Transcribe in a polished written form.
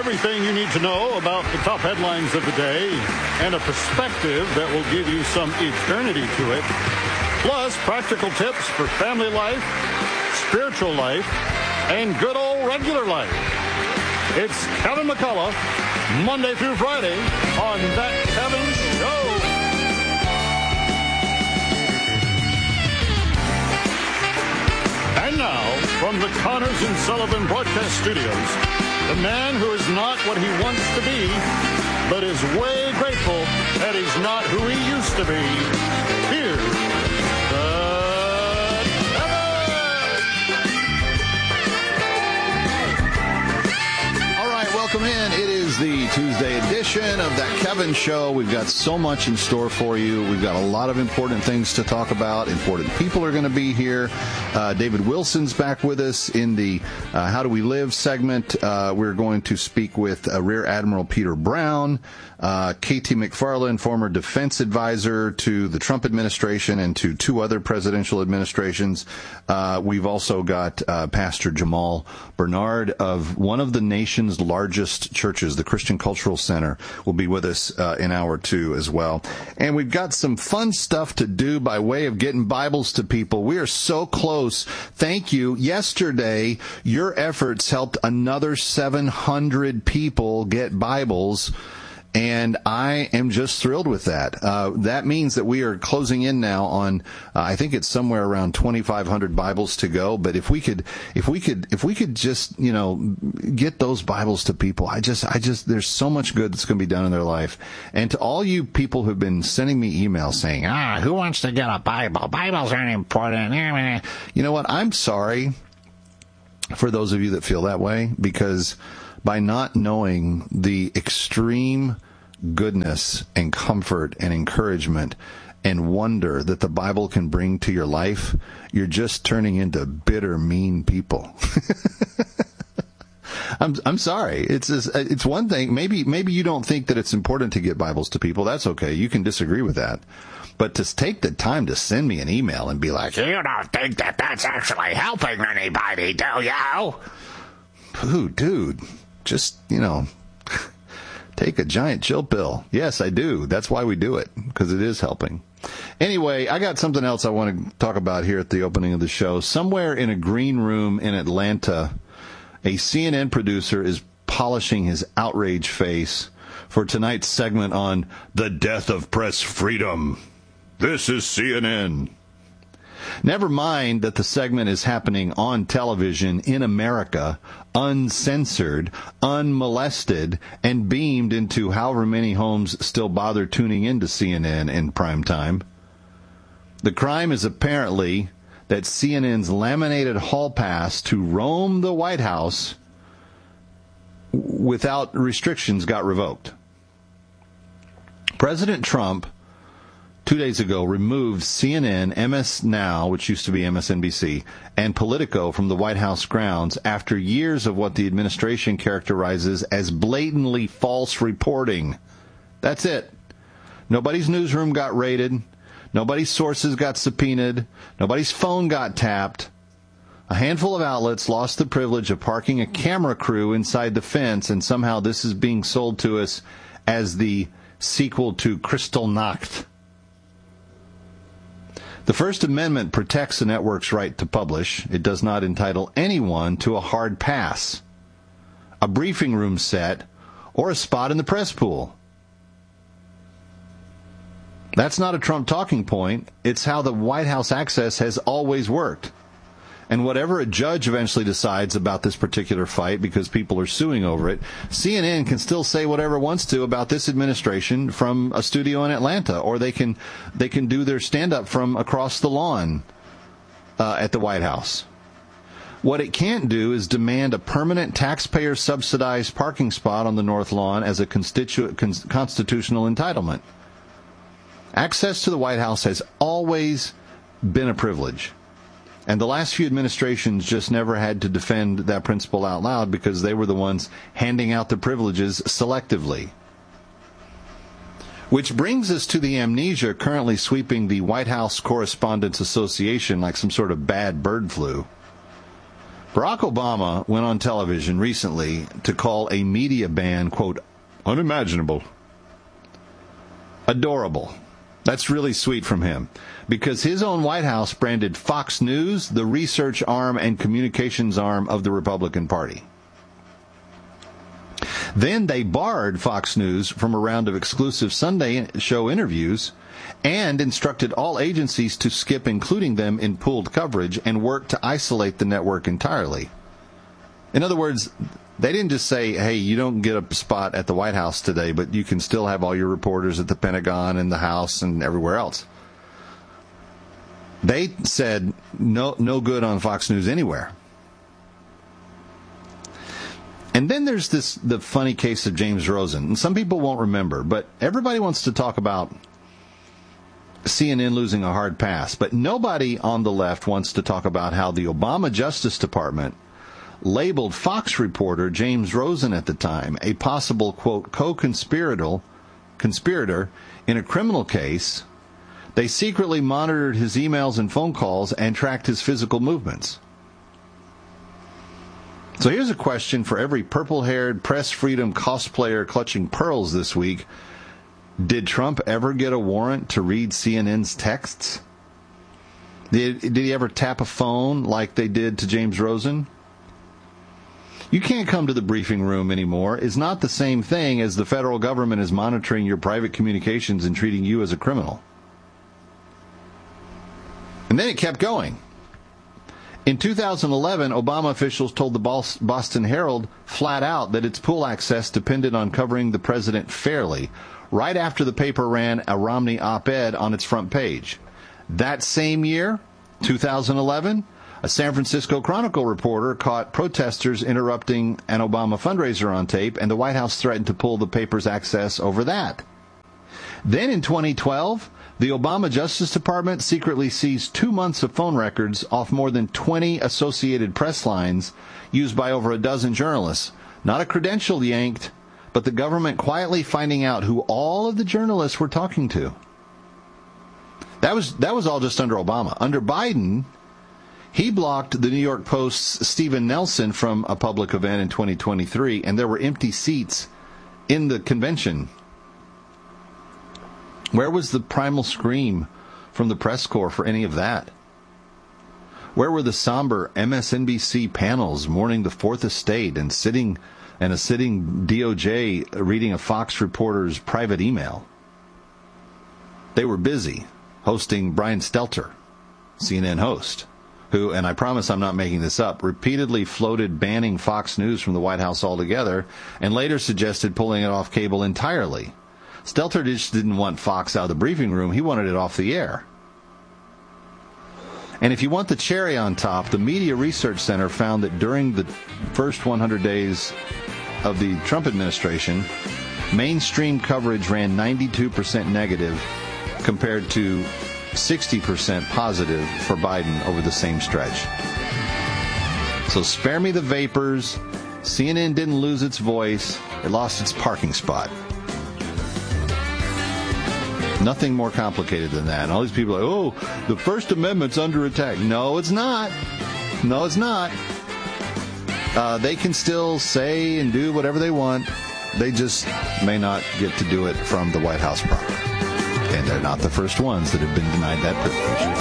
Everything you need to know about the top headlines of the day and a perspective that will give you some eternity to it. Plus, practical tips for family life, spiritual life, and good old regular life. It's Kevin McCullough, Monday through Friday on That Kevin Show. And now, from the Connors and Sullivan Broadcast Studios, the man who is not what he wants to be, but is way grateful that he's not who he used to be. Here's welcome in. It is the Tuesday edition of That Kevin Show. We've got so much in store for you. We've got a lot of important things to talk about. Important people are going to be here. David Wilson's back with us in the How Do We Live segment. We're going to speak with Rear Admiral Peter Brown, K.T. McFarland, former defense advisor to the Trump administration and to two other presidential administrations. We've also got Pastor Jamal Bernard of one of the nation's largest churches, the Christian Cultural Center, will be with us in hour two as well. And we've got some fun stuff to do by way of getting Bibles to people. We are so close. Thank you. Yesterday, your efforts helped another 700 people get Bibles. And I am just thrilled with that. That means that we are closing in now on, I think it's somewhere around 2,500 Bibles to go. But if we could just, get those Bibles to people, there's so much good that's going to be done in their life. And to all you people who've been sending me emails saying, who wants to get a Bible? Bibles aren't important. You know what? I'm sorry for those of you that feel that way, because by not knowing the extreme goodness and comfort and encouragement and wonder that the Bible can bring to your life, you're just turning into bitter, mean people. I'm sorry. It's one thing. Maybe you don't think that it's important to get Bibles to people. That's okay. You can disagree with that. But to take the time to send me an email and be like, you don't think that that's actually helping anybody, do you? Ooh, dude. Just, take a giant chill pill. Yes, I do. That's why we do it, because it is helping. Anyway, I got something else I want to talk about here at the opening of the show. Somewhere in a green room in Atlanta, a CNN producer is polishing his outrage face for tonight's segment on the death of press freedom. This is CNN. Never mind that the segment is happening on television in America, uncensored, unmolested, and beamed into however many homes still bother tuning into CNN in prime time. The crime is apparently that CNN's laminated hall pass to roam the White House without restrictions got revoked. President Trump 2 days ago removed CNN, MS Now, which used to be MSNBC, and Politico from the White House grounds after years of what the administration characterizes as blatantly false reporting. That's it. Nobody's newsroom got raided. Nobody's sources got subpoenaed. Nobody's phone got tapped. A handful of outlets lost the privilege of parking a camera crew inside the fence, and somehow this is being sold to us as the sequel to Kristallnacht. The First Amendment protects the network's right to publish. It does not entitle anyone to a hard pass, a briefing room set, or a spot in the press pool. That's not a Trump talking point. It's how the White House access has always worked. And whatever a judge eventually decides about this particular fight, because people are suing over it, CNN can still say whatever it wants to about this administration from a studio in Atlanta, or they can do their stand-up from across the lawn at the White House. What it can't do is demand a permanent taxpayer-subsidized parking spot on the North Lawn as a constitutional entitlement. Access to the White House has always been a privilege. And the last few administrations just never had to defend that principle out loud because they were the ones handing out the privileges selectively. Which brings us to the amnesia currently sweeping the White House Correspondents Association like some sort of bad bird flu. Barack Obama went on television recently to call a media ban, quote, unimaginable. Adorable. That's really sweet from him, because his own White House branded Fox News the research arm and communications arm of the Republican Party. Then they barred Fox News from a round of exclusive Sunday show interviews and instructed all agencies to skip including them in pooled coverage and work to isolate the network entirely. In other words, they didn't just say, hey, you don't get a spot at the White House today, but you can still have all your reporters at the Pentagon and the House and everywhere else. They said no good on Fox News anywhere. And then there's the funny case of James Rosen. And some people won't remember, but everybody wants to talk about CNN losing a hard pass. But nobody on the left wants to talk about how the Obama Justice Department labeled Fox reporter James Rosen at the time a possible, quote, co-conspirator in a criminal case. They secretly monitored his emails and phone calls and tracked his physical movements. So here's a question for every purple-haired press freedom cosplayer clutching pearls this week. Did Trump ever get a warrant to read CNN's texts? Did he ever tap a phone like they did to James Rosen? You can't come to the briefing room anymore is not the same thing as the federal government is monitoring your private communications and treating you as a criminal. And then it kept going. In 2011, Obama officials told the Boston Herald flat out that its pool access depended on covering the president fairly, right after the paper ran a Romney op-ed on its front page. That same year, 2011, a San Francisco Chronicle reporter caught protesters interrupting an Obama fundraiser on tape, and the White House threatened to pull the paper's access over that. Then in 2012, the Obama Justice Department secretly seized 2 months of phone records off more than 20 Associated Press lines used by over a dozen journalists. Not a credential yanked, but the government quietly finding out who all of the journalists were talking to. That was all just under Obama. Under Biden, he blocked the New York Post's Stephen Nelson from a public event in 2023, and there were empty seats in the convention. Where was the primal scream from the press corps for any of that? Where were the somber MSNBC panels mourning the Fourth Estate and a sitting DOJ reading a Fox reporter's private email? They were busy hosting Brian Stelter, CNN host, who, and I promise I'm not making this up, repeatedly floated banning Fox News from the White House altogether and later suggested pulling it off cable entirely. Stelter just didn't want Fox out of the briefing room. He wanted it off the air. And if you want the cherry on top, the Media Research Center found that during the first 100 days of the Trump administration, mainstream coverage ran 92% negative compared to 60% positive for Biden over the same stretch. So spare me the vapors. CNN didn't lose its voice. It lost its parking spot. Nothing more complicated than that. And all these people are like, oh, the First Amendment's under attack. No, it's not. No, it's not. They can still say and do whatever they want. They just may not get to do it from the White House proper. And they're not the first ones that have been denied that privilege.